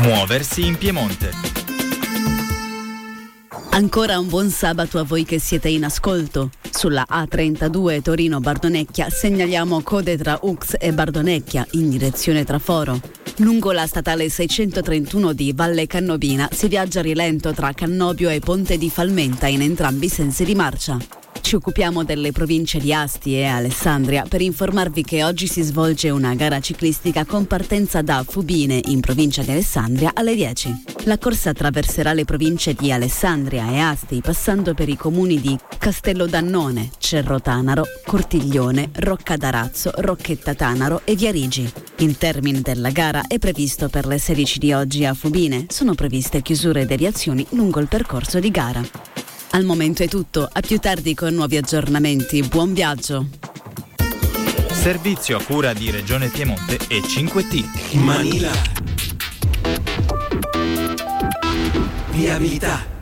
Muoversi in Piemonte. Ancora un buon sabato a voi che siete in ascolto. Sulla A32 Torino-Bardonecchia segnaliamo code tra Ux e Bardonecchia in direzione Traforo. Lungo la statale 631 di Valle Cannobina si viaggia a rilento tra Cannobio e Ponte di Falmenta in entrambi i sensi di marcia. Ci occupiamo delle province di Asti e Alessandria per informarvi che oggi si svolge una gara ciclistica con partenza da Fubine in provincia di Alessandria alle 10. La corsa attraverserà le province di Alessandria e Asti passando per i comuni di Castello d'Annone, Cerro Tanaro, Cortiglione, Rocca d'Arazzo, Rocchetta Tanaro e Viarigi. Il termine della gara è previsto per le 16 di oggi a Fubine. Sono previste chiusure e deviazioni lungo il percorso di gara. Al momento è tutto, a più tardi con nuovi aggiornamenti. Buon viaggio! Servizio a cura di Regione Piemonte e 5T. Manila. Viabilità.